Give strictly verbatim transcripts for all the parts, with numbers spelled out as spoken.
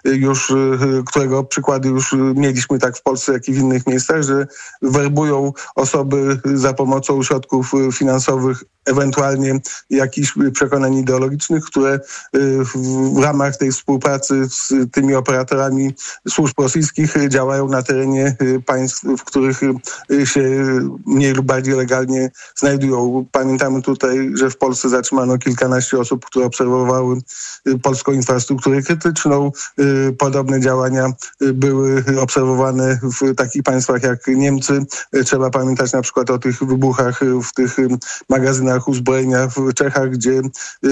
już, którego przykłady już mieliśmy tak w Polsce, jak i w innych miejscach, że werbują osoby za pomocą środków finansowych, ewentualnie jakichś przekonań ideologicznych, które w ramach tej współpracy z tymi operatorami służb rosyjskich działają na terenie państw, w których się mniej lub bardziej legalnie znajdują. Pamiętamy tutaj, że w Polsce zatrzymano kilkanaście osób, które obserwowały polską infrastrukturę krytyczną. Podobne działania były obserwowane w takich państwach jak Niemcy. Trzeba pamiętać na przykład o tych wybuchach w tych magazynach uzbrojenia w Czechach, gdzie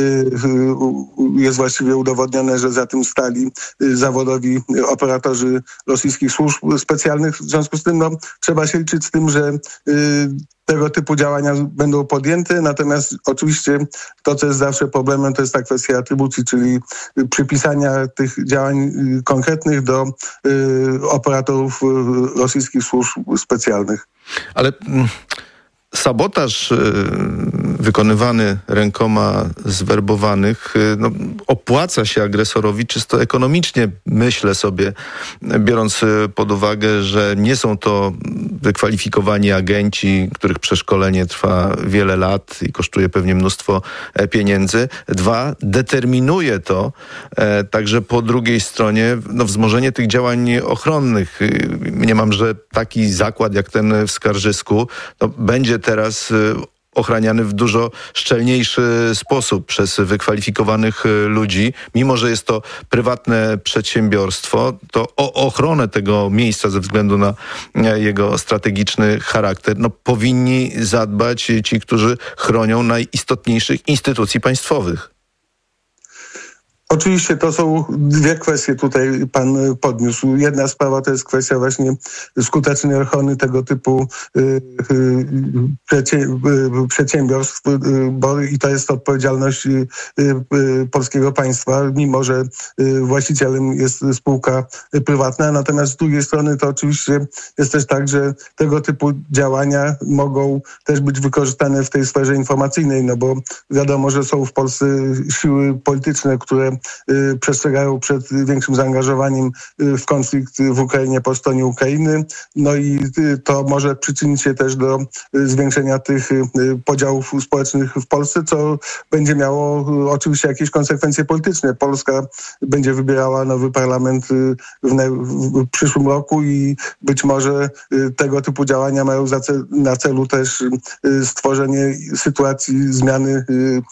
jest właściwie udowodnione, że za tym stali zawodowi operatorzy rosyjskich służb specjalnych. W związku z tym no, trzeba się liczyć z tym, że tego typu działania będą podjęte, natomiast oczywiście to, co jest zawsze problemem, to jest ta kwestia atrybucji, czyli przypisania tych działań konkretnych do operatorów rosyjskich służb specjalnych. Ale sabotaż wykonywany rękoma zwerbowanych no, opłaca się agresorowi czysto ekonomicznie, myślę sobie, biorąc pod uwagę, że nie są to wykwalifikowani agenci, których przeszkolenie trwa wiele lat i kosztuje pewnie mnóstwo pieniędzy. Dwa, determinuje to e, także po drugiej stronie no, wzmożenie tych działań ochronnych. Mniemam, że taki zakład jak ten w Skarżysku no, będzie teraz ochraniany w dużo szczelniejszy sposób przez wykwalifikowanych ludzi. Mimo że jest to prywatne przedsiębiorstwo, to o ochronę tego miejsca ze względu na jego strategiczny charakter no, powinni zadbać ci, którzy chronią najistotniejszych instytucji państwowych. Oczywiście to są dwie kwestie tutaj pan podniósł. Jedna sprawa to jest kwestia właśnie skutecznej ochrony tego typu y, y, przecie, y, przedsiębiorstw, y, bo i to jest odpowiedzialność y, y, polskiego państwa, mimo że y, właścicielem jest spółka prywatna. Natomiast z drugiej strony to oczywiście jest też tak, że tego typu działania mogą też być wykorzystane w tej sferze informacyjnej, no bo wiadomo, że są w Polsce siły polityczne, które przestrzegają przed większym zaangażowaniem w konflikt w Ukrainie po stronie Ukrainy. No i to może przyczynić się też do zwiększenia tych podziałów społecznych w Polsce, co będzie miało oczywiście jakieś konsekwencje polityczne. Polska będzie wybierała nowy parlament w, ne- w przyszłym roku i być może tego typu działania mają za cel, na celu też stworzenie sytuacji zmiany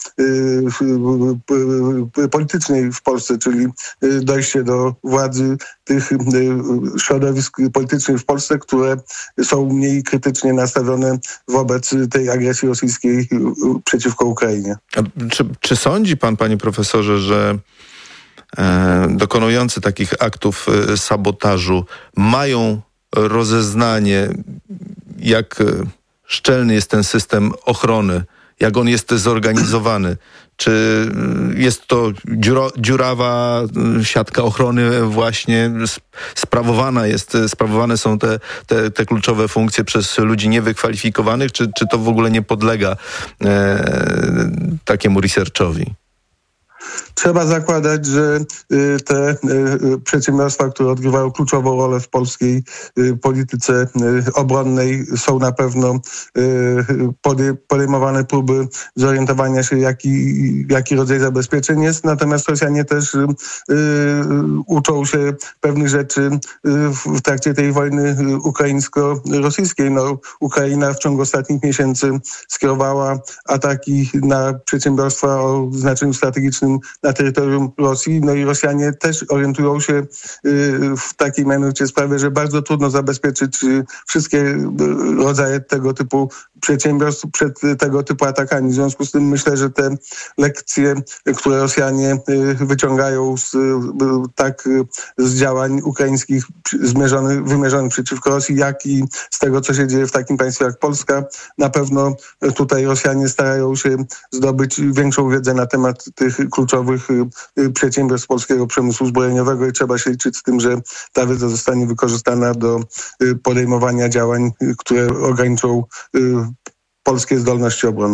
politycznej w Polsce, czyli dojście do władzy tych środowisk politycznych w Polsce, które są mniej krytycznie nastawione wobec tej agresji rosyjskiej przeciwko Ukrainie. A czy, czy sądzi pan, panie profesorze, że e, dokonujący takich aktów e, sabotażu mają rozeznanie, jak szczelny jest ten system ochrony, jak on jest zorganizowany? Czy jest to dziura, dziurawa siatka ochrony właśnie sprawowana jest, sprawowane są te, te, te kluczowe funkcje przez ludzi niewykwalifikowanych, czy, czy to w ogóle nie podlega e, takiemu researchowi? Trzeba zakładać, że te przedsiębiorstwa, które odgrywają kluczową rolę w polskiej polityce obronnej, są na pewno podejmowane próby zorientowania się, jaki, jaki rodzaj zabezpieczeń jest. Natomiast Rosjanie też uczą się pewnych rzeczy w trakcie tej wojny ukraińsko-rosyjskiej. No, Ukraina w ciągu ostatnich miesięcy skierowała ataki na przedsiębiorstwa o znaczeniu strategicznym na terytorium Rosji. No i Rosjanie też orientują się w takiej mianowicie sprawie, że bardzo trudno zabezpieczyć wszystkie rodzaje tego typu przedsiębiorstw przed tego typu atakami. W związku z tym myślę, że te lekcje, które Rosjanie wyciągają z, tak z działań ukraińskich zmierzonych, wymierzonych przeciwko Rosji, jak i z tego, co się dzieje w takim państwie jak Polska, na pewno tutaj Rosjanie starają się zdobyć większą wiedzę na temat tych kluczowych przedsiębiorstw polskiego przemysłu zbrojeniowego i trzeba się liczyć z tym, że ta wiedza zostanie wykorzystana do podejmowania działań, które ograniczą polskie zdolności obronne.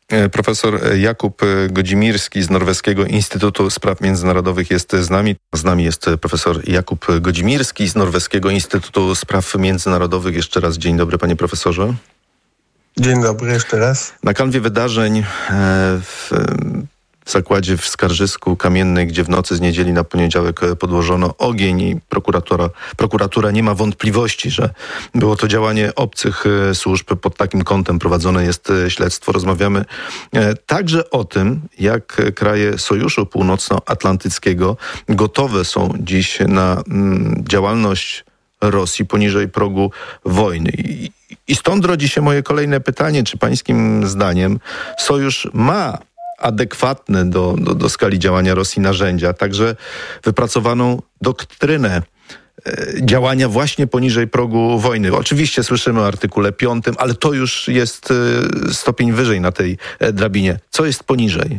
Profesor Jakub Godzimirski z Norweskiego Instytutu Spraw Międzynarodowych jest z nami. Z nami jest profesor Jakub Godzimirski z Norweskiego Instytutu Spraw Międzynarodowych. Jeszcze raz dzień dobry, panie profesorze. Dzień dobry, jeszcze raz. Na kanwie wydarzeń w w zakładzie w Skarżysku Kamiennej, gdzie w nocy z niedzieli na poniedziałek podłożono ogień i prokuratura, prokuratura nie ma wątpliwości, że było to działanie obcych służb. Pod takim kątem prowadzone jest śledztwo. Rozmawiamy także o tym, jak kraje Sojuszu Północnoatlantyckiego gotowe są dziś na działalność Rosji poniżej progu wojny. I, i stąd rodzi się moje kolejne pytanie, czy pańskim zdaniem Sojusz ma adekwatne do, do, do skali działania Rosji narzędzia, także wypracowaną doktrynę e, działania właśnie poniżej progu wojny. Oczywiście słyszymy o artykule piątym, ale to już jest e, stopień wyżej na tej e, drabinie. Co jest poniżej?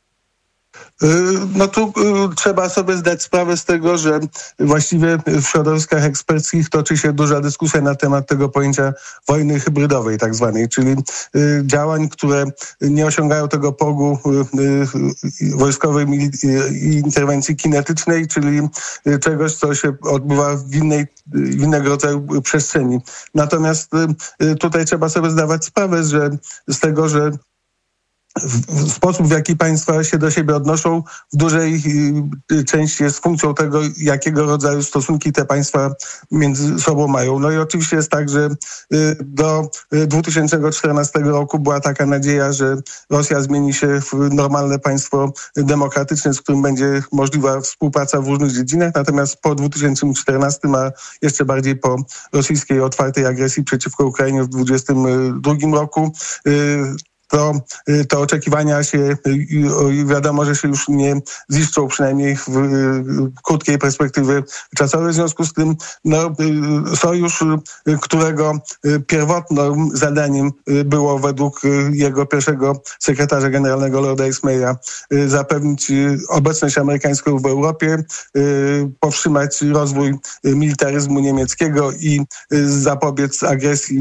No tu y, trzeba sobie zdać sprawę z tego, że właściwie w środowiskach eksperckich toczy się duża dyskusja na temat tego pojęcia wojny hybrydowej tak zwanej, czyli y, działań, które nie osiągają tego progu y, y, wojskowej mili- y, interwencji kinetycznej, czyli y, czegoś, co się odbywa w, innej, w innego rodzaju przestrzeni. Natomiast y, tutaj trzeba sobie zdawać sprawę, że z tego, że w sposób, w jaki państwa się do siebie odnoszą, w dużej części jest funkcją tego, jakiego rodzaju stosunki te państwa między sobą mają. No i oczywiście jest tak, że do dwa tysiące czternastego roku była taka nadzieja, że Rosja zmieni się w normalne państwo demokratyczne, z którym będzie możliwa współpraca w różnych dziedzinach. Natomiast po dwa tysiące czternastym, a jeszcze bardziej po rosyjskiej otwartej agresji przeciwko Ukrainie w dwudziestym drugim roku, to te oczekiwania się, wiadomo, że się już nie ziszczą, przynajmniej w krótkiej perspektywie czasowej. W związku z tym no, sojusz, którego pierwotnym zadaniem było według jego pierwszego sekretarza generalnego Lorda Eastmaya zapewnić obecność amerykańską w Europie, powstrzymać rozwój militaryzmu niemieckiego i zapobiec agresji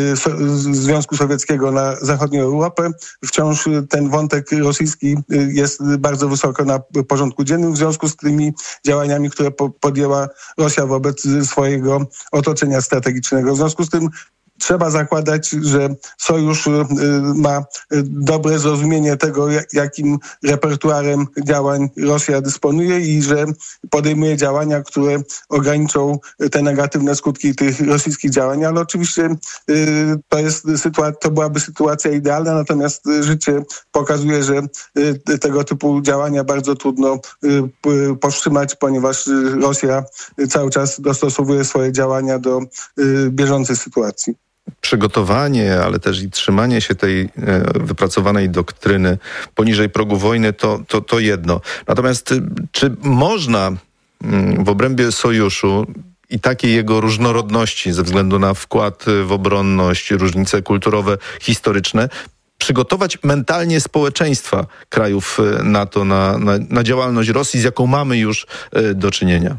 Związku Sowieckiego na zachodnią Europę. Wciąż ten wątek rosyjski jest bardzo wysoko na porządku dziennym w związku z tymi działaniami, które podjęła Rosja wobec swojego otoczenia strategicznego. W związku z tym trzeba zakładać, że sojusz ma dobre zrozumienie tego, jakim repertuarem działań Rosja dysponuje i że podejmuje działania, które ograniczą te negatywne skutki tych rosyjskich działań. Ale oczywiście to jest sytuacja, to byłaby sytuacja idealna, natomiast życie pokazuje, że tego typu działania bardzo trudno powstrzymać, ponieważ Rosja cały czas dostosowuje swoje działania do bieżącej sytuacji. Przygotowanie, ale też i trzymanie się tej e, wypracowanej doktryny poniżej progu wojny to, to, to jedno. Natomiast czy można w obrębie sojuszu i takiej jego różnorodności ze względu na wkład w obronność, różnice kulturowe, historyczne, przygotować mentalnie społeczeństwa krajów NATO na, na, na działalność Rosji, z jaką mamy już e, do czynienia?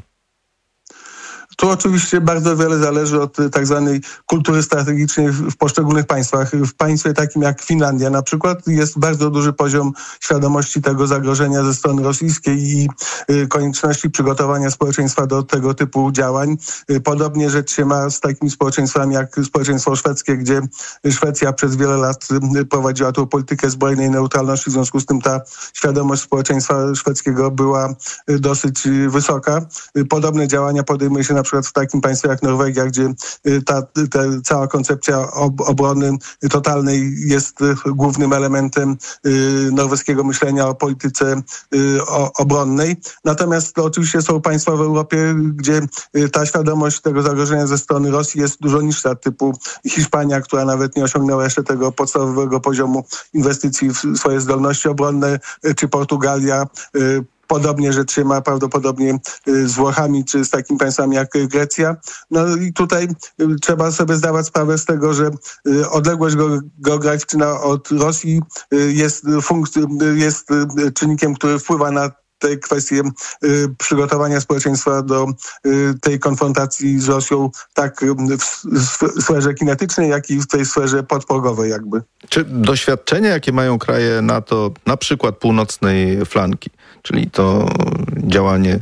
Tu oczywiście bardzo wiele zależy od tak zwanej kultury strategicznej w poszczególnych państwach. W państwie takim jak Finlandia na przykład jest bardzo duży poziom świadomości tego zagrożenia ze strony rosyjskiej i konieczności przygotowania społeczeństwa do tego typu działań. Podobnie rzecz się ma z takimi społeczeństwami jak społeczeństwo szwedzkie, gdzie Szwecja przez wiele lat prowadziła tą politykę zbrojnej neutralności, w związku z tym ta świadomość społeczeństwa szwedzkiego była dosyć wysoka. Podobne działania podejmuje się na przykład w takim państwie jak Norwegia, gdzie ta, ta cała koncepcja ob, obrony totalnej jest głównym elementem y, norweskiego myślenia o polityce y, o, obronnej. Natomiast to oczywiście są państwa w Europie, gdzie y, ta świadomość tego zagrożenia ze strony Rosji jest dużo niższa, typu Hiszpania, która nawet nie osiągnęła jeszcze tego podstawowego poziomu inwestycji w swoje zdolności obronne, y, czy Portugalia. Y, Podobnie rzecz się ma prawdopodobnie z Włochami, czy z takimi państwami jak Grecja. No i tutaj trzeba sobie zdawać sprawę z tego, że odległość geograficzna od Rosji jest, funkc- jest czynnikiem, który wpływa na te kwestie przygotowania społeczeństwa do tej konfrontacji z Rosją tak w sferze kinetycznej, jak i w tej sferze podprogowej jakby. Czy doświadczenia, jakie mają kraje NATO, na przykład północnej flanki, czyli to działanie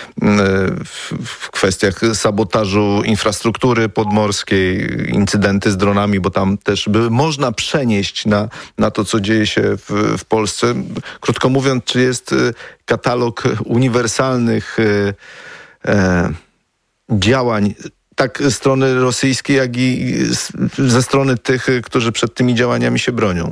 w kwestiach sabotażu infrastruktury podmorskiej, incydenty z dronami, bo tam też by można przenieść na, na to, co dzieje się w, w Polsce. Krótko mówiąc, czy jest katalog uniwersalnych e, działań tak ze strony rosyjskiej, jak i ze strony tych, którzy przed tymi działaniami się bronią?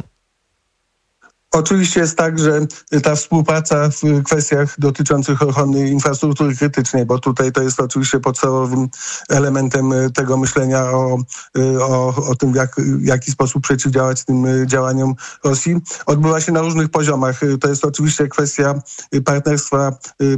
Oczywiście jest tak, że ta współpraca w kwestiach dotyczących ochrony infrastruktury krytycznej, bo tutaj to jest oczywiście podstawowym elementem tego myślenia o, o, o tym, jak, w jaki sposób przeciwdziałać tym działaniom Rosji, odbywa się na różnych poziomach. To jest oczywiście kwestia partnerstwa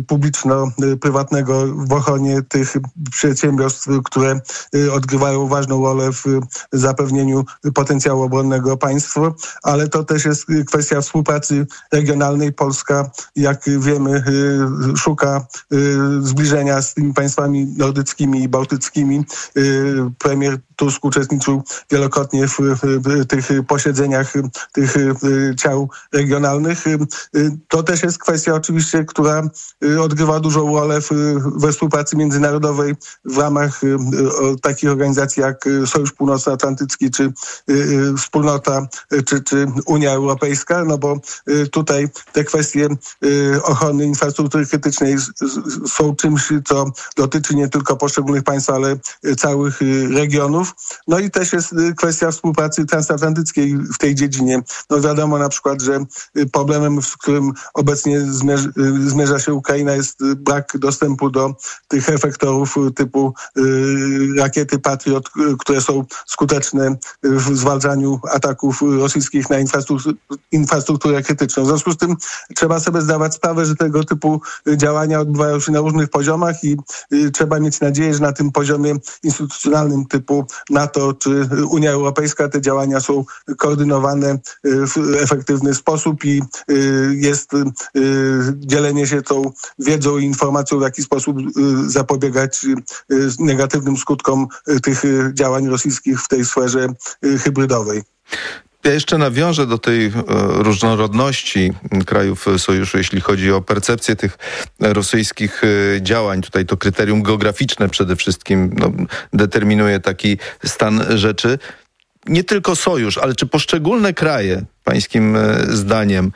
publiczno-prywatnego w ochronie tych przedsiębiorstw, które odgrywają ważną rolę w zapewnieniu potencjału obronnego państwa, ale to też jest kwestia współpracy regionalnej. Polska, jak wiemy, szuka zbliżenia z tymi państwami nordyckimi i bałtyckimi. Premier Tusk uczestniczył wielokrotnie w, w tych posiedzeniach tych ciał regionalnych. To też jest kwestia oczywiście, która odgrywa dużą rolę w, we współpracy międzynarodowej w ramach takich organizacji jak Sojusz Północnoatlantycki, czy Wspólnota, czy, czy Unia Europejska, no bo tutaj te kwestie ochrony infrastruktury krytycznej są czymś, co dotyczy nie tylko poszczególnych państw, ale całych regionów. No i też jest kwestia współpracy transatlantyckiej w tej dziedzinie. No wiadomo na przykład, że problemem, z którym obecnie zmierza, zmierza się Ukraina, jest brak dostępu do tych efektorów typu rakiety Patriot, które są skuteczne w zwalczaniu ataków rosyjskich na infrastrukturę, infrastrukturę krytyczną. W związku z tym trzeba sobie zdawać sprawę, że tego typu działania odbywają się na różnych poziomach i trzeba mieć nadzieję, że na tym poziomie instytucjonalnym typu NATO czy Unia Europejska te działania są koordynowane w efektywny sposób i jest dzielenie się tą wiedzą i informacją, w jaki sposób zapobiegać negatywnym skutkom tych działań rosyjskich w tej sferze hybrydowej. Ja jeszcze nawiążę do tej e, różnorodności krajów sojuszu, jeśli chodzi o percepcję tych rosyjskich e, działań. Tutaj to kryterium geograficzne przede wszystkim no, determinuje taki stan rzeczy. Nie tylko sojusz, ale czy poszczególne kraje, pańskim e, zdaniem,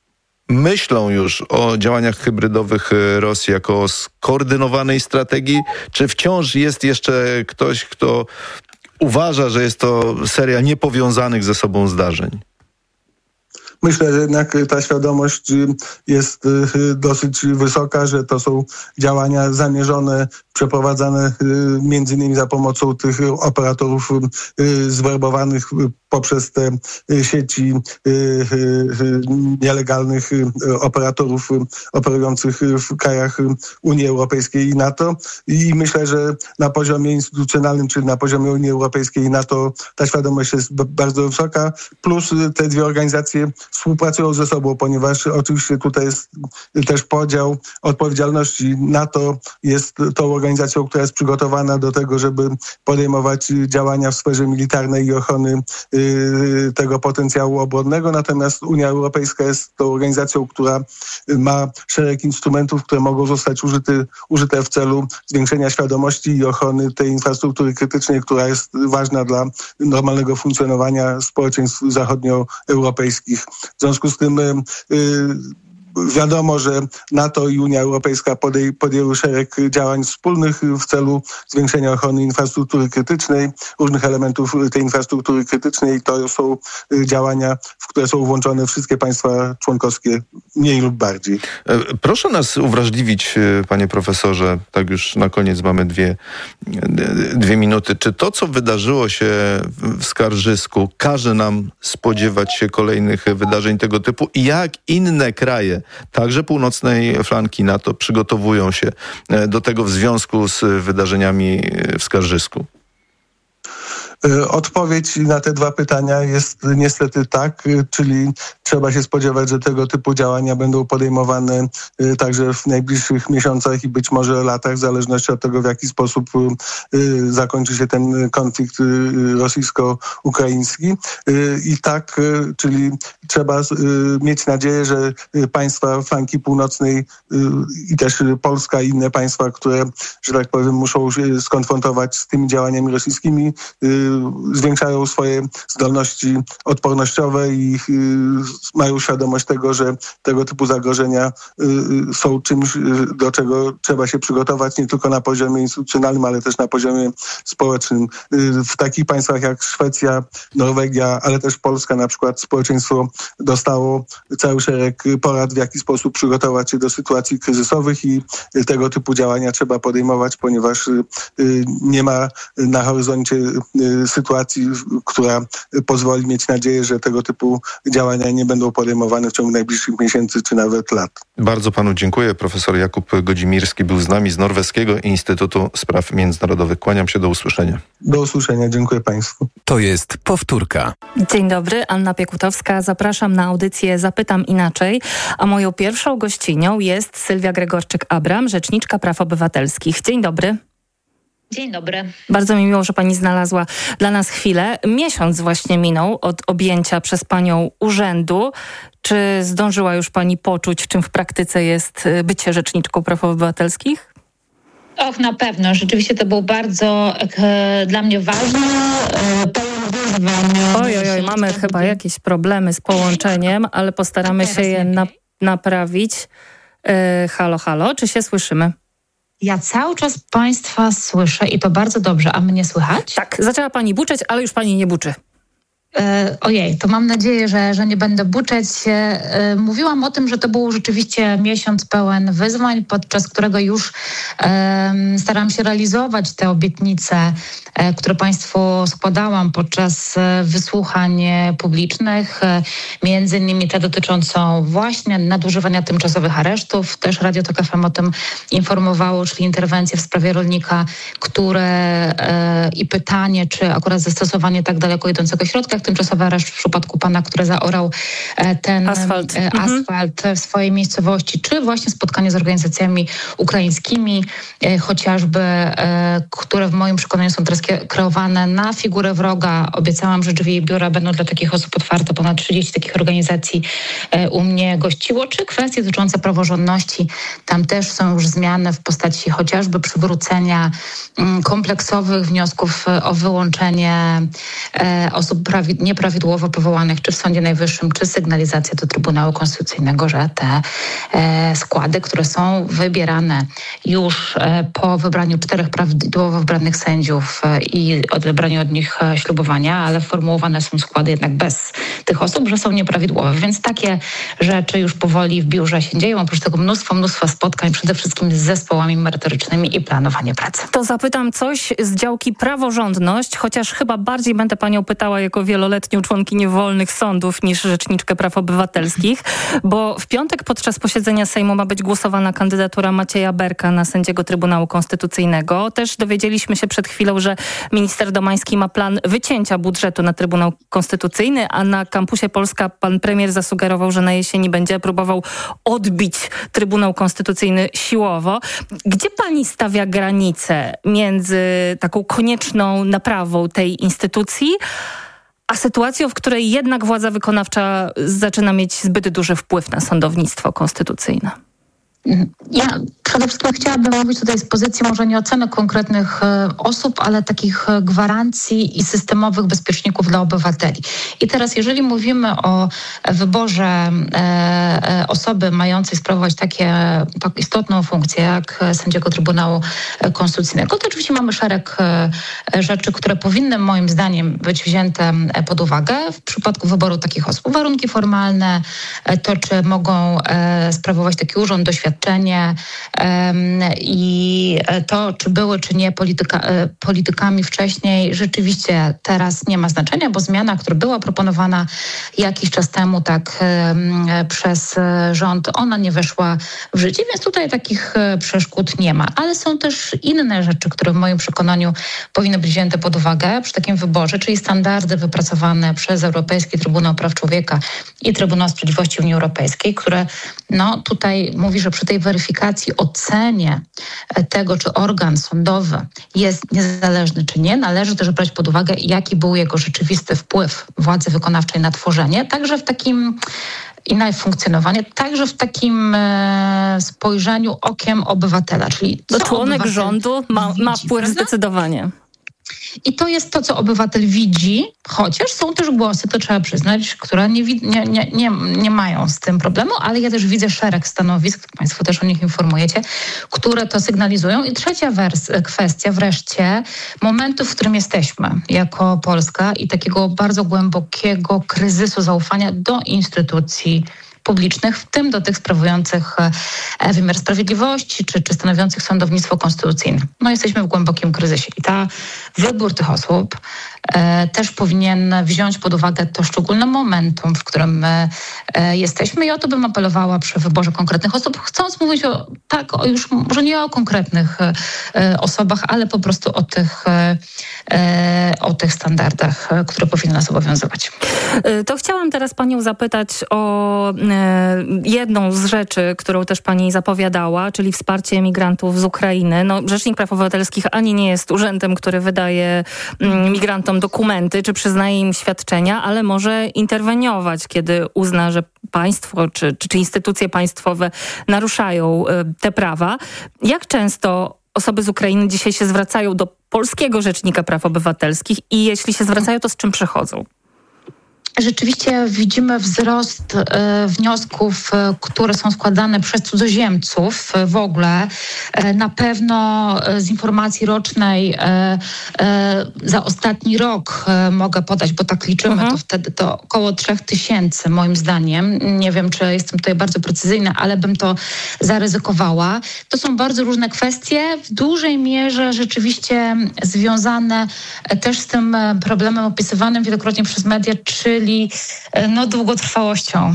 myślą już o działaniach hybrydowych Rosji jako o skoordynowanej strategii, czy wciąż jest jeszcze ktoś, kto uważa, że jest to seria niepowiązanych ze sobą zdarzeń? Myślę, że jednak ta świadomość jest dosyć wysoka, że to są działania zamierzone, przeprowadzane między innymi za pomocą tych operatorów zwerbowanych poprzez te sieci nielegalnych operatorów operujących w krajach Unii Europejskiej i NATO. I myślę, że na poziomie instytucjonalnym, czy na poziomie Unii Europejskiej i NATO ta świadomość jest bardzo wysoka. Plus te dwie organizacje współpracują ze sobą, ponieważ oczywiście tutaj jest też podział odpowiedzialności. NATO jest tą organizacją, która jest przygotowana do tego, żeby podejmować działania w sferze militarnej i ochrony tego potencjału obronnego, natomiast Unia Europejska jest tą organizacją, która ma szereg instrumentów, które mogą zostać użyty, użyte w celu zwiększenia świadomości i ochrony tej infrastruktury krytycznej, która jest ważna dla normalnego funkcjonowania społeczeństw zachodnioeuropejskich. W związku z tym yy, wiadomo, że NATO i Unia Europejska podej- podjęły szereg działań wspólnych w celu zwiększenia ochrony infrastruktury krytycznej, różnych elementów tej infrastruktury krytycznej. To są działania, w które są włączone wszystkie państwa członkowskie, mniej lub bardziej. Proszę nas uwrażliwić, panie profesorze, tak już na koniec mamy dwie, dwie minuty. Czy to, co wydarzyło się w Skarżysku, każe nam spodziewać się kolejnych wydarzeń tego typu i jak inne kraje, także północnej flanki NATO, przygotowują się do tego w związku z wydarzeniami w Skarżysku? Odpowiedź na te dwa pytania jest niestety tak, czyli trzeba się spodziewać, że tego typu działania będą podejmowane także w najbliższych miesiącach i być może latach, w zależności od tego, w jaki sposób zakończy się ten konflikt rosyjsko-ukraiński. I tak, czyli trzeba mieć nadzieję, że państwa flanki północnej i też Polska i inne państwa, które, że tak powiem, muszą się skonfrontować z tymi działaniami rosyjskimi, zwiększają swoje zdolności odpornościowe i mają świadomość tego, że tego typu zagrożenia są czymś, do czego trzeba się przygotować nie tylko na poziomie instytucjonalnym, ale też na poziomie społecznym. W takich państwach jak Szwecja, Norwegia, ale też Polska na przykład społeczeństwo dostało cały szereg porad, w jaki sposób przygotować się do sytuacji kryzysowych i tego typu działania trzeba podejmować, ponieważ nie ma na horyzoncie sytuacji, która pozwoli mieć nadzieję, że tego typu działania nie będą podejmowane w ciągu najbliższych miesięcy czy nawet lat. Bardzo panu dziękuję. Profesor Jakub Godzimirski był z nami z Norweskiego Instytutu Spraw Międzynarodowych. Kłaniam się, do usłyszenia. Do usłyszenia, dziękuję państwu. To jest powtórka. Dzień dobry, Anna Piekutowska. Zapraszam na audycję Zapytam Inaczej, a moją pierwszą gościnią jest Sylwia Gregorczyk-Abram, rzeczniczka praw obywatelskich. Dzień dobry. Dzień dobry. Bardzo mi miło, że pani znalazła dla nas chwilę. Miesiąc właśnie minął od objęcia przez panią urzędu. Czy zdążyła już pani poczuć, czym w praktyce jest bycie rzeczniczką praw obywatelskich? Och, na pewno. Rzeczywiście to był bardzo e, dla mnie ważny, e, pełen wyzwań. Oj, oj, oj, mamy chyba jakieś problemy z połączeniem, ale postaramy się je na, naprawić. E, halo, halo, czy się słyszymy? Ja cały czas państwa słyszę i to bardzo dobrze, a mnie słychać? Tak, zaczęła pani buczeć, ale już pani nie buczy. E, ojej, to mam nadzieję, że, że nie będę buczeć. E, mówiłam o tym, że to był rzeczywiście miesiąc pełen wyzwań, podczas którego już e, staram się realizować te obietnice, e, które państwu składałam podczas e, wysłuchań publicznych, e, między innymi te dotyczącą właśnie nadużywania tymczasowych aresztów. Też Radio Tok F M o tym informowało, czyli interwencje w sprawie rolnika, które e, i pytanie, czy akurat zastosowanie tak daleko idącego środka, tymczasowy areszt w przypadku pana, który zaorał ten asfalt, asfalt w swojej miejscowości, czy właśnie spotkanie z organizacjami ukraińskimi, chociażby, które w moim przekonaniu są teraz kreowane na figurę wroga. Obiecałam, że drzwi biura będą dla takich osób otwarte. Ponad trzydzieści takich organizacji u mnie gościło, czy kwestie dotyczące praworządności. Tam też są już zmiany w postaci chociażby przywrócenia kompleksowych wniosków o wyłączenie osób prawi- nieprawidłowo powołanych, czy w Sądzie Najwyższym, czy sygnalizacja do Trybunału Konstytucyjnego, że te e, składy, które są wybierane już e, po wybraniu czterech prawidłowo wybranych sędziów e, i odebraniu od nich e, ślubowania, ale formułowane są składy jednak bez tych osób, że są nieprawidłowe. Więc takie rzeczy już powoli w biurze się dzieją. Oprócz tego mnóstwo, mnóstwo spotkań, przede wszystkim z zespołami merytorycznymi i planowanie pracy. To zapytam coś z działki praworządność, chociaż chyba bardziej będę panią pytała jako wieloletnią członkinię wolnych sądów niż rzeczniczkę praw obywatelskich, bo w piątek podczas posiedzenia Sejmu ma być głosowana kandydatura Macieja Berka na sędziego Trybunału Konstytucyjnego. Też dowiedzieliśmy się przed chwilą, że minister Domański ma plan wycięcia budżetu na Trybunał Konstytucyjny, a na kampusie Polska pan premier zasugerował, że na jesieni będzie próbował odbić Trybunał Konstytucyjny siłowo. Gdzie pani stawia granicę między taką konieczną naprawą tej instytucji, a sytuacją, w której jednak władza wykonawcza zaczyna mieć zbyt duży wpływ na sądownictwo konstytucyjne? Ja przede wszystkim chciałabym mówić tutaj z pozycji może nie oceny konkretnych e, osób, ale takich e, gwarancji i systemowych bezpieczników dla obywateli. I teraz jeżeli mówimy o wyborze e, e, osoby mającej sprawować takie, tak istotną funkcję jak sędziego Trybunału Konstytucyjnego, to oczywiście mamy szereg e, rzeczy, które powinny moim zdaniem być wzięte pod uwagę w przypadku wyboru takich osób. Warunki formalne, e, to czy mogą e, sprawować taki urząd doświadczony, doświadczenie i to, czy były, czy nie polityka, politykami wcześniej, rzeczywiście teraz nie ma znaczenia, bo zmiana, która była proponowana jakiś czas temu tak przez rząd, ona nie weszła w życie, więc tutaj takich przeszkód nie ma. Ale są też inne rzeczy, które w moim przekonaniu powinny być wzięte pod uwagę przy takim wyborze, czyli standardy wypracowane przez Europejski Trybunał Praw Człowieka i Trybunał Sprawiedliwości Unii Europejskiej, które no, tutaj mówi, że przy tej weryfikacji, ocenie tego, czy organ sądowy jest niezależny, czy nie, należy też brać pod uwagę, jaki był jego rzeczywisty wpływ władzy wykonawczej na tworzenie, także w takim i na funkcjonowanie, także w takim e, spojrzeniu okiem obywatela. Czyli no, członek rządu ma, ma wpływ prawda? Zdecydowanie. I to jest to, co obywatel widzi, chociaż są też głosy, to trzeba przyznać, które nie, nie, nie, nie, nie mają z tym problemu, ale ja też widzę szereg stanowisk, państwo też o nich informujecie, które to sygnalizują. I trzecia wers- kwestia wreszcie momentu, w którym jesteśmy jako Polska i takiego bardzo głębokiego kryzysu zaufania do instytucji publicznych, w tym do tych sprawujących wymiar sprawiedliwości, czy, czy stanowiących sądownictwo konstytucyjne. No jesteśmy w głębokim kryzysie i ta wybór tych osób e, też powinien wziąć pod uwagę to szczególne momentum, w którym e, e, jesteśmy i o to bym apelowała przy wyborze konkretnych osób, chcąc mówić o, tak, o już może nie o konkretnych e, osobach, ale po prostu o tych, e, o tych standardach, które powinny nas obowiązywać. To chciałam teraz panią zapytać o jedną z rzeczy, którą też pani zapowiadała, czyli wsparcie emigrantów z Ukrainy. No, Rzecznik Praw Obywatelskich ani nie jest urzędem, który wydaje migrantom dokumenty, czy przyznaje im świadczenia, ale może interweniować, kiedy uzna, że państwo czy, czy, czy instytucje państwowe naruszają te prawa. Jak często osoby z Ukrainy dzisiaj się zwracają do polskiego Rzecznika Praw Obywatelskich i jeśli się zwracają, to z czym przychodzą? Rzeczywiście widzimy wzrost e, wniosków, e, które są składane przez cudzoziemców e, w ogóle. E, na pewno e, z informacji rocznej e, e, za ostatni rok e, mogę podać, bo tak liczymy, mhm. to wtedy to około trzech tysięcy moim zdaniem. Nie wiem, czy jestem tutaj bardzo precyzyjna, ale bym to zaryzykowała. To są bardzo różne kwestie, w dużej mierze rzeczywiście związane też z tym problemem opisywanym wielokrotnie przez media, czyli no, długotrwałością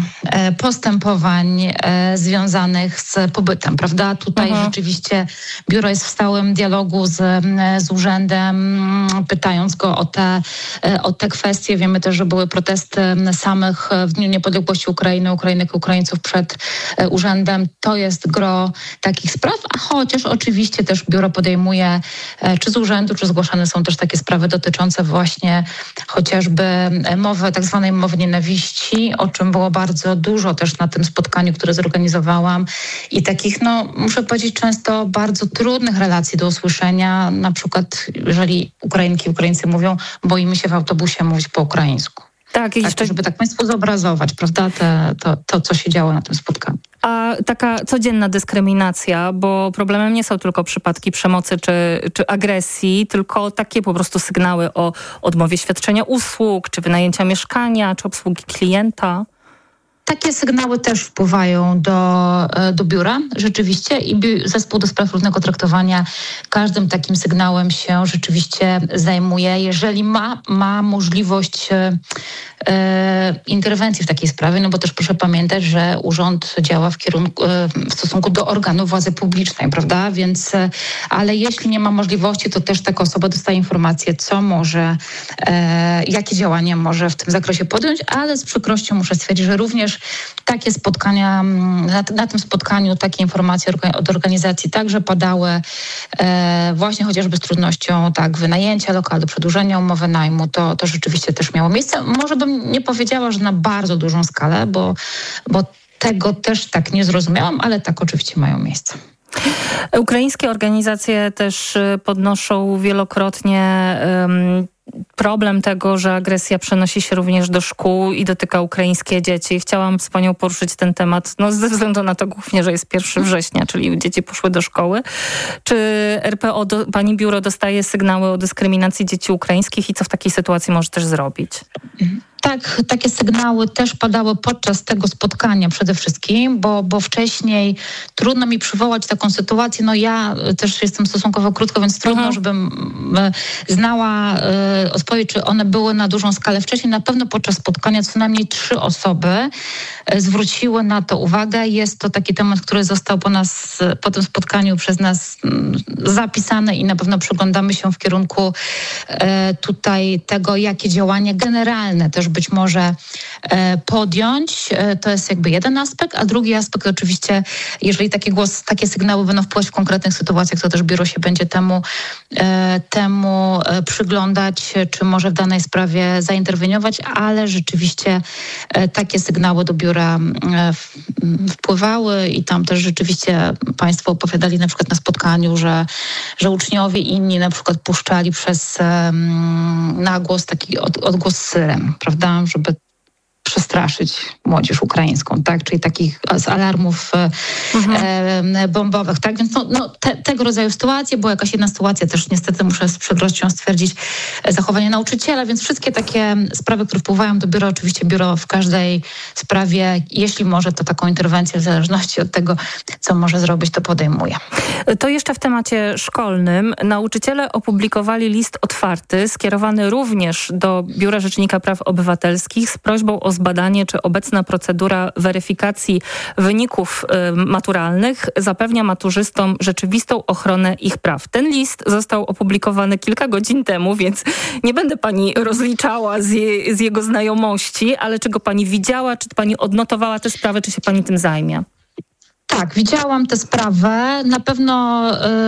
postępowań związanych z pobytem, prawda? Tutaj mhm. rzeczywiście biuro jest w stałym dialogu z, z urzędem, pytając go o te, o te kwestie. Wiemy też, że były protesty samych w Dniu Niepodległości Ukrainy, Ukrainek i Ukraińców przed urzędem. To jest gro takich spraw, a chociaż oczywiście też biuro podejmuje, czy z urzędu, czy zgłaszane są też takie sprawy dotyczące właśnie chociażby mowy, tak zwanej mowy nienawiści, o czym było bardzo dużo też na tym spotkaniu, które zorganizowałam i takich, no muszę powiedzieć, często bardzo trudnych relacji do usłyszenia, na przykład jeżeli Ukrainki i Ukraińcy mówią, boimy się w autobusie mówić po ukraińsku. Tak, i tak jeszcze... żeby tak państwu zobrazować, prawda, Te, to, to, co się działo na tym spotkaniu. A taka codzienna dyskryminacja, bo problemem nie są tylko przypadki przemocy czy, czy agresji, tylko takie po prostu sygnały o odmowie świadczenia usług, czy wynajęcia mieszkania, czy obsługi klienta. Takie sygnały też wpływają do, do biura, rzeczywiście, i zespół do spraw równego traktowania każdym takim sygnałem się rzeczywiście zajmuje. Jeżeli ma, ma możliwość e, interwencji w takiej sprawie, no bo też proszę pamiętać, że urząd działa w kierunku, e, w stosunku do organów władzy publicznej, prawda? Więc, e, ale jeśli nie ma możliwości, to też taka osoba dostaje informację, co może, e, jakie działania może w tym zakresie podjąć, ale z przykrością muszę stwierdzić, że również takie spotkania, na, na tym spotkaniu takie informacje od organizacji także padały, e, właśnie chociażby z trudnością tak wynajęcia lokalu, przedłużenia umowy najmu, to, to rzeczywiście też miało miejsce. Może bym nie powiedziała, że na bardzo dużą skalę, bo, bo tego też tak nie zrozumiałam, ale tak oczywiście mają miejsce. Ukraińskie organizacje też podnoszą wielokrotnie um, problem tego, że agresja przenosi się również do szkół i dotyka ukraińskie dzieci. Chciałam z panią poruszyć ten temat, no ze względu na to głównie, że jest pierwszego września, czyli dzieci poszły do szkoły. Czy R P O, do, pani biuro dostaje sygnały o dyskryminacji dzieci ukraińskich i co w takiej sytuacji może też zrobić? Tak, takie sygnały też padały podczas tego spotkania przede wszystkim, bo, bo wcześniej trudno mi przywołać taką sytuację. No ja też jestem stosunkowo krótko, więc trudno, mhm. żebym znała y, odpowiedź, czy one były na dużą skalę. Wcześniej na pewno podczas spotkania co najmniej trzy osoby y, zwróciły na to uwagę. Jest to taki temat, który został po nas, po tym spotkaniu przez nas y, zapisany i na pewno przyglądamy się w kierunku y, tutaj tego, jakie działania generalne też być może e, podjąć. E, to jest jakby jeden aspekt, a drugi aspekt oczywiście, jeżeli takie, głos, takie sygnały będą wpływać w konkretnych sytuacjach, to też biuro się będzie temu, e, temu e, przyglądać, czy może w danej sprawie zainterweniować, ale rzeczywiście e, takie sygnały do biura e, w, wpływały i tam też rzeczywiście państwo opowiadali na przykład na spotkaniu, że, że uczniowie inni na przykład puszczali przez e, na głos taki od, odgłos syren, prawda? Żeby przestraszyć młodzież ukraińską, tak? Czyli takich z alarmów mhm. e, bombowych, tak? Więc no, no, te, tego rodzaju sytuacje, była jakaś jedna sytuacja, też niestety muszę z przykrością stwierdzić, zachowanie nauczyciela, więc wszystkie takie sprawy, które wpływają do biura, oczywiście biuro w każdej sprawie, jeśli może, to taką interwencję w zależności od tego, co może zrobić, to podejmuje. To jeszcze w temacie szkolnym. Nauczyciele opublikowali list otwarty, skierowany również do Biura Rzecznika Praw Obywatelskich z prośbą o zbadanie, czy obecna procedura weryfikacji wyników y, maturalnych zapewnia maturzystom rzeczywistą ochronę ich praw. Ten list został opublikowany kilka godzin temu, więc nie będę pani rozliczała z, je, z jego znajomości, ale czy go pani widziała, czy pani odnotowała tę sprawę, czy się pani tym zajmie? Tak, widziałam tę sprawę. Na pewno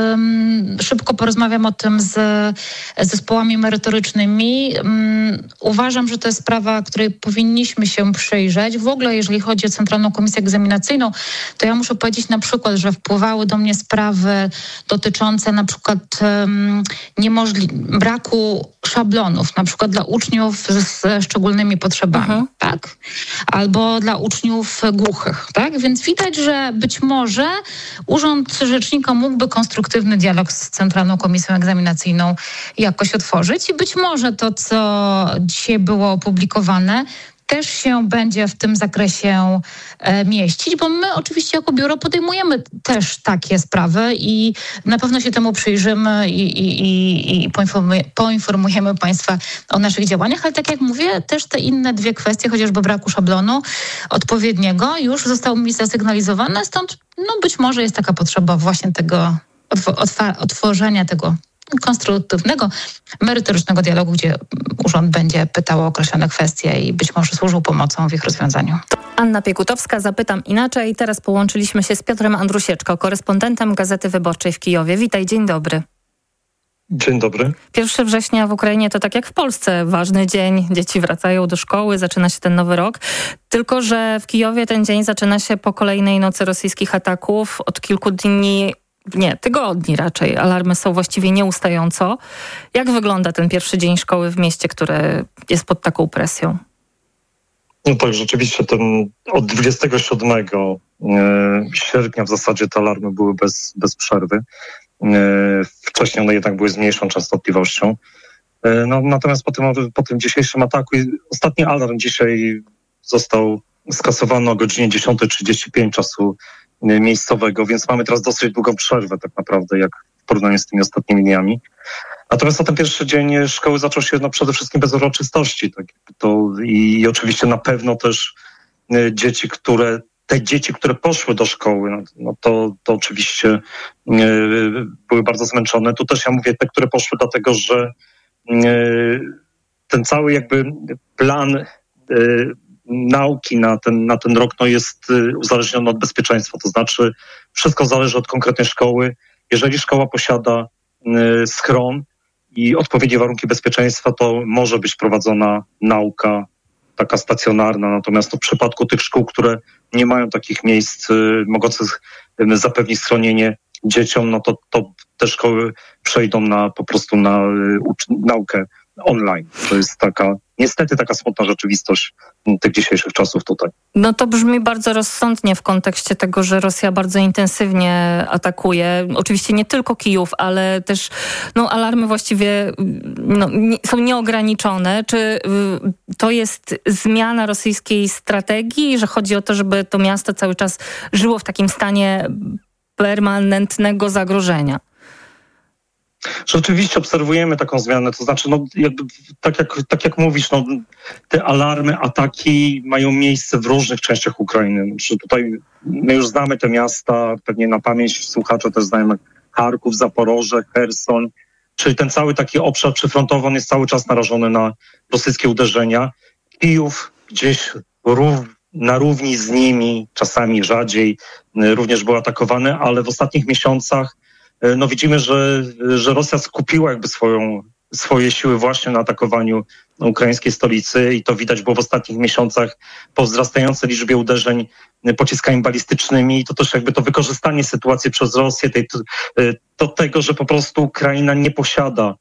um, szybko porozmawiam o tym z zespołami merytorycznymi. Um, uważam, że to jest sprawa, której powinniśmy się przyjrzeć. W ogóle, jeżeli chodzi o Centralną Komisję Egzaminacyjną, to ja muszę powiedzieć na przykład, że wpływały do mnie sprawy dotyczące na przykład um, niemożli- braku szablonów, na przykład dla uczniów ze szczególnymi potrzebami, mhm. tak? Albo dla uczniów głuchych, tak? Więc widać, że być może Urząd Rzecznika mógłby konstruktywny dialog z Centralną Komisją Egzaminacyjną jakoś otworzyć i być może to, co dzisiaj było opublikowane, też się będzie w tym zakresie e, mieścić, bo my oczywiście jako biuro podejmujemy też takie sprawy i na pewno się temu przyjrzymy i, i, i, i poinformuje, poinformujemy Państwa o naszych działaniach, ale tak jak mówię, też te inne dwie kwestie, chociażby braku szablonu odpowiedniego, już zostały mi zasygnalizowane, stąd no być może jest taka potrzeba właśnie tego otw- otworzenia tego konstruktywnego, merytorycznego dialogu, gdzie urząd będzie pytał o określone kwestie i być może służył pomocą w ich rozwiązaniu. Anna Piekutowska, zapytam inaczej. Teraz połączyliśmy się z Piotrem Andrusieczko, korespondentem Gazety Wyborczej w Kijowie. Witaj, dzień dobry. Dzień dobry. pierwszego września w Ukrainie to tak jak w Polsce, ważny dzień. Dzieci wracają do szkoły, zaczyna się ten nowy rok. Tylko że w Kijowie ten dzień zaczyna się po kolejnej nocy rosyjskich ataków. Od kilku dni Nie, tygodni raczej. Alarmy są właściwie nieustająco. Jak wygląda ten pierwszy dzień szkoły w mieście, które jest pod taką presją? No tak, rzeczywiście ten od dwudziestego siódmego sierpnia w zasadzie te alarmy były bez, bez przerwy. Wcześniej one jednak były z mniejszą częstotliwością. No, natomiast po tym, po tym dzisiejszym ataku, ostatni alarm dzisiaj został skasowany o godzinie dziesiąta trzydzieści pięć czasu miejscowego, więc mamy teraz dosyć długą przerwę tak naprawdę, jak w porównaniu z tymi ostatnimi dniami. Natomiast na ten pierwszy dzień szkoły zaczął się no, przede wszystkim bez uroczystości. Tak, to, i, I oczywiście na pewno też y, dzieci, które, te dzieci, które poszły do szkoły, no, no to, to oczywiście y, były bardzo zmęczone. Tu też ja mówię te, które poszły dlatego, że y, ten cały jakby plan y, nauki na ten, na ten rok no jest uzależnione od bezpieczeństwa. To znaczy wszystko zależy od konkretnej szkoły. Jeżeli szkoła posiada y, schron i odpowiednie warunki bezpieczeństwa, to może być prowadzona nauka taka stacjonarna. Natomiast no, w przypadku tych szkół, które nie mają takich miejsc y, mogących y, zapewnić schronienie dzieciom, no to, to te szkoły przejdą na po prostu na y, ucz- naukę online. To jest taka, niestety taka smutna rzeczywistość tych dzisiejszych czasów tutaj. No to brzmi bardzo rozsądnie w kontekście tego, że Rosja bardzo intensywnie atakuje. Oczywiście nie tylko Kijów, ale też no, alarmy właściwie no, nie, są nieograniczone. Czy y, to jest zmiana rosyjskiej strategii, że chodzi o to, żeby to miasto cały czas żyło w takim stanie permanentnego zagrożenia? Rzeczywiście obserwujemy taką zmianę, to znaczy, no, jakby, tak, jak, tak jak mówisz, no, te alarmy, ataki mają miejsce w różnych częściach Ukrainy. Znaczy, tutaj my już znamy te miasta, pewnie na pamięć słuchacze też znają Charków, Zaporoże, Cherson, czyli ten cały taki obszar przyfrontowy, on jest cały czas narażony na rosyjskie uderzenia. Kijów gdzieś rów, na równi z nimi, czasami rzadziej, również był atakowany, ale w ostatnich miesiącach no widzimy, że, że Rosja skupiła jakby swoją, swoje siły właśnie na atakowaniu ukraińskiej stolicy i to widać było w ostatnich miesiącach po wzrastającej liczbie uderzeń pociskami balistycznymi i to też jakby to wykorzystanie sytuacji przez Rosję tej, do tego, że po prostu Ukraina nie posiada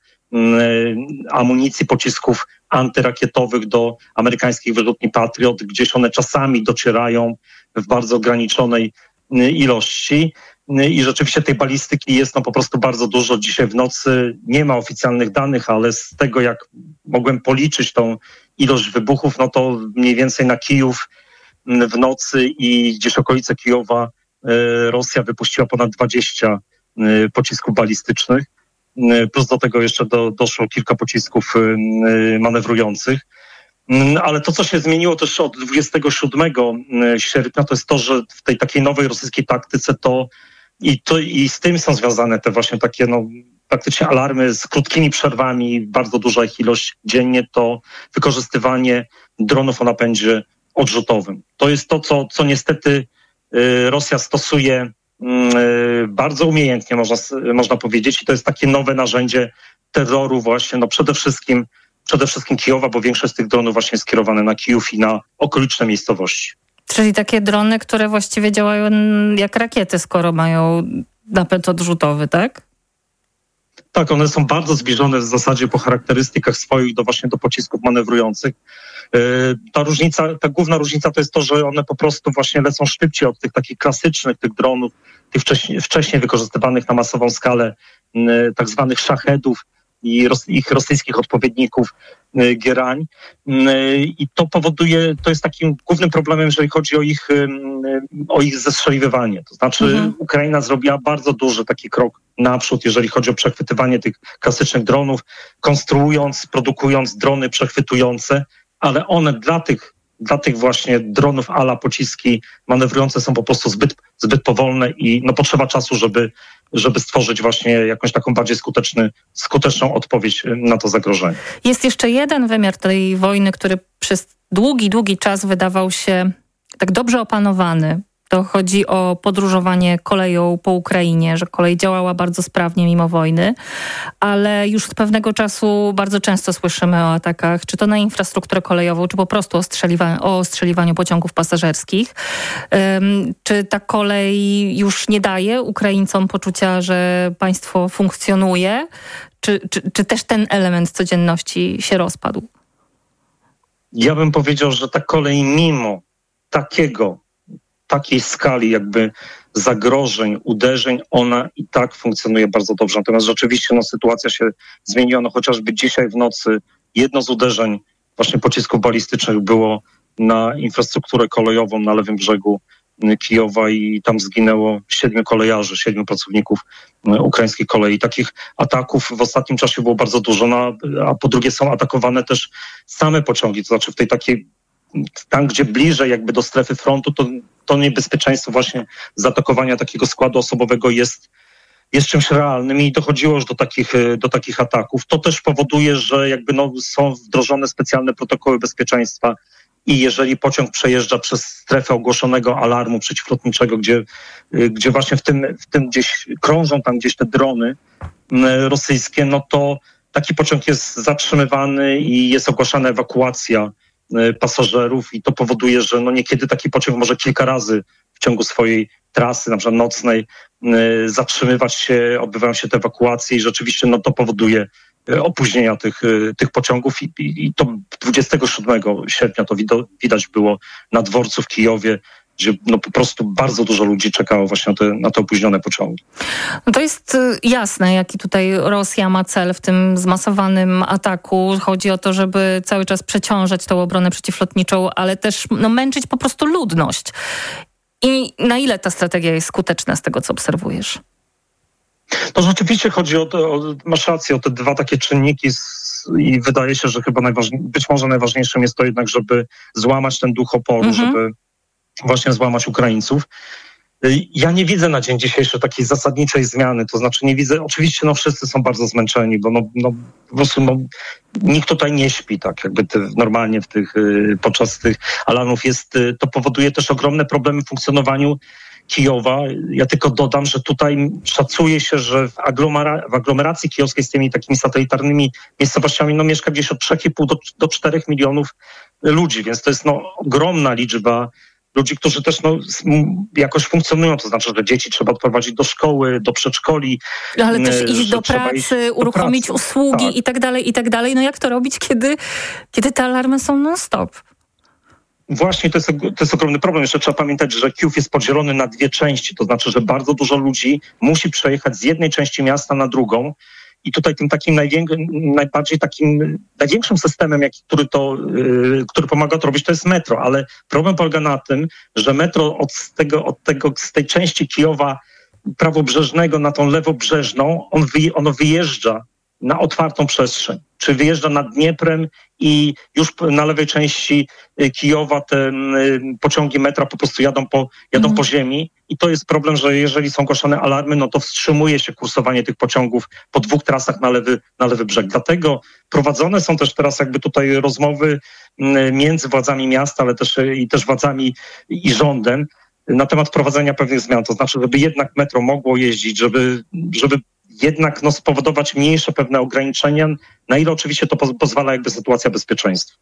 amunicji, pocisków antyrakietowych do amerykańskich wyrzutni Patriot, gdzieś one czasami docierają w bardzo ograniczonej ilości. I rzeczywiście tej balistyki jest no po prostu bardzo dużo. Dzisiaj w nocy nie ma oficjalnych danych, ale z tego jak mogłem policzyć tą ilość wybuchów, no to mniej więcej na Kijów w nocy i gdzieś okolice Kijowa Rosja wypuściła ponad dwadzieścia pocisków balistycznych. Plus do tego jeszcze do, doszło kilka pocisków manewrujących. Ale to, co się zmieniło też od dwudziestego siódmego sierpnia, to jest to, że w tej takiej nowej rosyjskiej taktyce to i, to, i z tym są związane te właśnie takie no, praktycznie alarmy z krótkimi przerwami, bardzo duża ich ilość dziennie, to wykorzystywanie dronów o napędzie odrzutowym. To jest to, co, co niestety y, Rosja stosuje y, bardzo umiejętnie, można, można powiedzieć, i to jest takie nowe narzędzie terroru właśnie, no przede wszystkim Przede wszystkim Kijowa, bo większość z tych dronów właśnie jest skierowane na Kijów i na okoliczne miejscowości. Czyli takie drony, które właściwie działają jak rakiety, skoro mają napęd odrzutowy, tak? Tak, one są bardzo zbliżone w zasadzie po charakterystykach swoich do właśnie do pocisków manewrujących. Ta różnica, ta główna różnica to jest to, że one po prostu właśnie lecą szybciej od tych takich klasycznych tych dronów, tych wcześniej, wcześniej wykorzystywanych na masową skalę tak zwanych szachedów i ros, ich rosyjskich odpowiedników y, Gierań. Y, I to powoduje, to jest takim głównym problemem, jeżeli chodzi o ich, y, o ich zestrzeliwywanie. To znaczy mhm. Ukraina zrobiła bardzo duży taki krok naprzód, jeżeli chodzi o przechwytywanie tych klasycznych dronów, konstruując, produkując drony przechwytujące, ale one dla tych, dla tych właśnie dronów a la pociski manewrujące są po prostu zbyt, zbyt powolne i no, potrzeba czasu, żeby żeby stworzyć właśnie jakąś taką bardziej skuteczny, skuteczną odpowiedź na to zagrożenie. Jest jeszcze jeden wymiar tej wojny, który przez długi, długi czas wydawał się tak dobrze opanowany. To chodzi o podróżowanie koleją po Ukrainie, że kolej działała bardzo sprawnie mimo wojny, ale już od pewnego czasu bardzo często słyszymy o atakach, czy to na infrastrukturę kolejową, czy po prostu o, strzeliwa- o ostrzeliwaniu pociągów pasażerskich. Um, czy ta kolej już nie daje Ukraińcom poczucia, że państwo funkcjonuje, czy, czy, czy też ten element codzienności się rozpadł? Ja bym powiedział, że ta kolej mimo takiego takiej skali jakby zagrożeń, uderzeń, ona i tak funkcjonuje bardzo dobrze. Natomiast rzeczywiście no, sytuacja się zmieniła. No, chociażby dzisiaj w nocy jedno z uderzeń właśnie pocisków balistycznych było na infrastrukturę kolejową na lewym brzegu Kijowa i tam zginęło siedmiu kolejarzy, siedmiu pracowników ukraińskiej kolei. Takich ataków w ostatnim czasie było bardzo dużo, no, a po drugie są atakowane też same pociągi, to znaczy w tej takiej tam, gdzie bliżej jakby do strefy frontu, to, to niebezpieczeństwo właśnie zaatakowania takiego składu osobowego jest, jest czymś realnym i dochodziło już do takich, do takich ataków. To też powoduje, że jakby no, są wdrożone specjalne protokoły bezpieczeństwa i jeżeli pociąg przejeżdża przez strefę ogłoszonego alarmu przeciwlotniczego, gdzie, gdzie właśnie w tym, w tym gdzieś krążą tam gdzieś te drony rosyjskie, no to taki pociąg jest zatrzymywany i jest ogłaszana ewakuacja pasażerów i to powoduje, że no niekiedy taki pociąg może kilka razy w ciągu swojej trasy, na przykład nocnej, zatrzymywać się, odbywają się te ewakuacje i rzeczywiście no to powoduje opóźnienia tych, tych pociągów i, i to dwudziestego siódmego sierpnia to widać było na dworcu w Kijowie, gdzie no po prostu bardzo dużo ludzi czekało właśnie na te, na te opóźnione pociągi. No to jest jasne, jaki tutaj Rosja ma cel w tym zmasowanym ataku. Chodzi o to, żeby cały czas przeciążać tą obronę przeciwlotniczą, ale też no, męczyć po prostu ludność. I na ile ta strategia jest skuteczna z tego, co obserwujesz? To rzeczywiście chodzi o, to, o masz rację, o te dwa takie czynniki z, i wydaje się, że chyba najważniej, być może najważniejszym jest to jednak, żeby złamać ten duch oporu, mhm. żeby właśnie złamać Ukraińców. Ja nie widzę na dzień dzisiejszy takiej zasadniczej zmiany, to znaczy nie widzę, oczywiście no wszyscy są bardzo zmęczeni, bo no, no po prostu no, nikt tutaj nie śpi tak jakby te, normalnie w tych, podczas tych alarmów jest, to powoduje też ogromne problemy w funkcjonowaniu Kijowa. Ja tylko dodam, że tutaj szacuje się, że w, aglomera- w aglomeracji kijowskiej z tymi takimi satelitarnymi miejscowościami no, mieszka gdzieś od trzy i pół do, do czterech milionów ludzi, więc to jest no, ogromna liczba ludzi, którzy też no, jakoś funkcjonują, to znaczy, że dzieci trzeba odprowadzić do szkoły, do przedszkoli. Ale też iść do pracy, iść uruchomić do pracy. usługi tak. i tak dalej, i tak dalej. No jak to robić, kiedy, kiedy te alarmy są non-stop? Właśnie to jest, to jest ogromny problem. Jeszcze trzeba pamiętać, że Kijów jest podzielony na dwie części, to znaczy, że bardzo dużo ludzi musi przejechać z jednej części miasta na drugą. I tutaj tym takim najwię- najbardziej takim największym systemem, jaki, który to, yy, który pomaga to robić, to jest metro. Ale problem polega na tym, że metro od tego, od tego, z tej części Kijowa prawobrzeżnego na tą lewobrzeżną, on wy, ono wyjeżdża na otwartą przestrzeń. Czy wyjeżdża nad Dnieprem i już na lewej części Kijowa te pociągi metra po prostu jadą po, jadą mm. po ziemi. I to jest problem, że jeżeli są głoszone alarmy, no to wstrzymuje się kursowanie tych pociągów po dwóch trasach na lewy, na lewy brzeg. Dlatego prowadzone są też teraz jakby tutaj rozmowy między władzami miasta, ale też i też władzami i rządem na temat wprowadzenia pewnych zmian. To znaczy, żeby jednak metro mogło jeździć, żeby, żeby jednak no, spowodować mniejsze pewne ograniczenia, na ile oczywiście to po- pozwala jakby sytuacja bezpieczeństwa.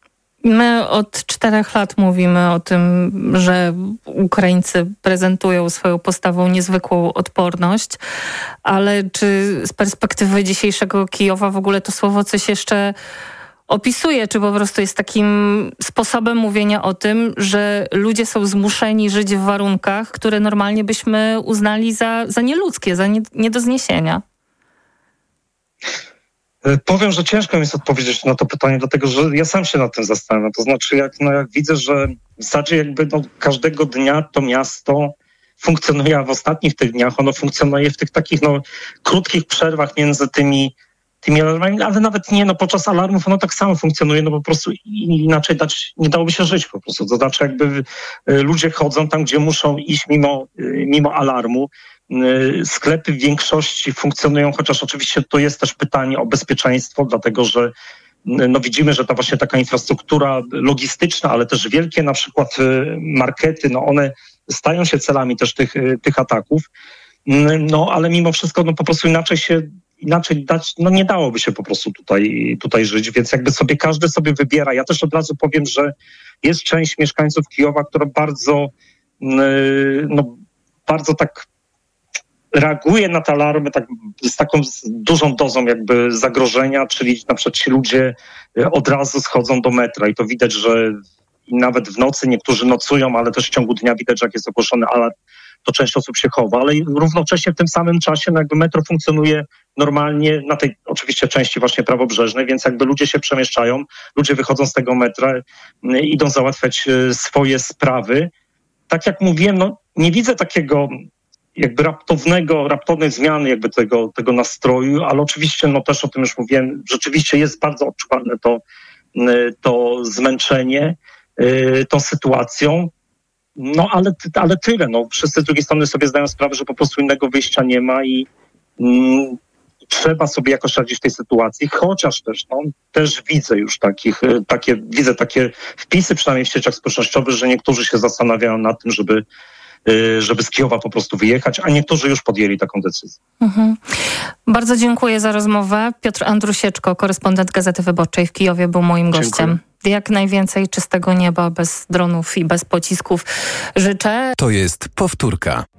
My od czterech lat mówimy o tym, że Ukraińcy prezentują swoją postawą niezwykłą odporność, ale czy z perspektywy dzisiejszego Kijowa w ogóle to słowo coś jeszcze opisuje, czy po prostu jest takim sposobem mówienia o tym, że ludzie są zmuszeni żyć w warunkach, które normalnie byśmy uznali za, za nieludzkie, za nie, nie do zniesienia? Powiem, że ciężko mi jest odpowiedzieć na to pytanie, dlatego że ja sam się nad tym zastanawiam. To znaczy, jak, no, jak widzę, że w zasadzie jakby no, każdego dnia to miasto funkcjonuje, a w ostatnich tych dniach ono funkcjonuje w tych takich no, krótkich przerwach między tymi tymi alarmami, ale nawet nie, no podczas alarmów ono tak samo funkcjonuje, no po prostu inaczej dać, nie dałoby się żyć po prostu. To znaczy jakby ludzie chodzą tam, gdzie muszą iść mimo, mimo alarmu. Sklepy w większości funkcjonują, chociaż oczywiście to jest też pytanie o bezpieczeństwo, dlatego że no widzimy, że ta właśnie taka infrastruktura logistyczna, ale też wielkie na przykład markety, no one stają się celami też tych, tych ataków. No ale mimo wszystko no po prostu inaczej się Inaczej dać, no nie dałoby się po prostu tutaj, tutaj żyć, więc jakby sobie każdy sobie wybiera. Ja też od razu powiem, że jest część mieszkańców Kijowa, która bardzo, no, bardzo tak reaguje na te alarmy tak, z taką dużą dozą jakby zagrożenia, czyli na przykład ci ludzie od razu schodzą do metra i to widać, że nawet w nocy niektórzy nocują, ale też w ciągu dnia widać, że jak jest ogłoszony alarm, to część osób się chowa, ale równocześnie w tym samym czasie no jakby metro funkcjonuje normalnie na tej oczywiście części właśnie prawobrzeżnej, więc jakby ludzie się przemieszczają, ludzie wychodzą z tego metra, idą załatwiać swoje sprawy. Tak jak mówiłem, no nie widzę takiego jakby raptownego, raptownej zmiany jakby tego, tego nastroju, ale oczywiście no też o tym już mówiłem, rzeczywiście jest bardzo odczuwalne to, to zmęczenie tą sytuacją. No ale, ale tyle. No, wszyscy z drugiej strony sobie zdają sprawę, że po prostu innego wyjścia nie ma i mm, trzeba sobie jakoś radzić w tej sytuacji, chociaż też, no, też widzę już takich, takie, widzę takie wpisy przynajmniej w sieciach społecznościowych, że niektórzy się zastanawiają nad tym, żeby żeby z Kijowa po prostu wyjechać, a niektórzy już podjęli taką decyzję. Mhm. Bardzo dziękuję za rozmowę. Piotr Andrusieczko, korespondent Gazety Wyborczej w Kijowie, był moim gościem. Dziękuję. Jak najwięcej czystego nieba, bez dronów i bez pocisków życzę. To jest powtórka.